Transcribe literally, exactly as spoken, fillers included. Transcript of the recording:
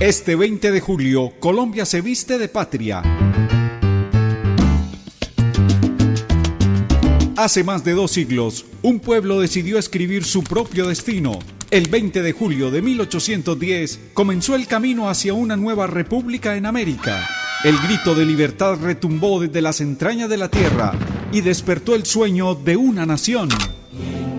Este veinte de julio, Colombia se viste de patria. Hace más de dos siglos, un pueblo decidió escribir su propio destino. El veinte de julio de mil ochocientos diez comenzó el camino hacia una nueva república en América. El grito de libertad retumbó desde las entrañas de la tierra y despertó el sueño de una nación.